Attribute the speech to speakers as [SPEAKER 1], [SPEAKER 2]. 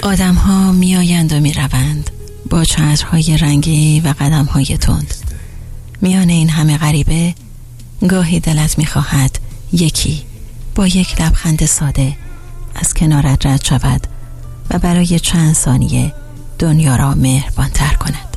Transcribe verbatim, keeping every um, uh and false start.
[SPEAKER 1] آدم ها می آیند و می روند با چترهای رنگی و قدم های تند. میان این همه غریبه گاهی دلت می خواهد یکی با یک لبخند ساده از کنارت رد شود و برای چند ثانیه دنیا را مهربان تر کند.